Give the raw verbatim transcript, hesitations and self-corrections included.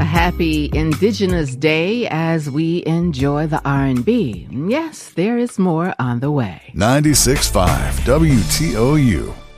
happy Indigenous Day as we enjoy the R and B. Yes, there is more on the way. ninety-six point five W T O U.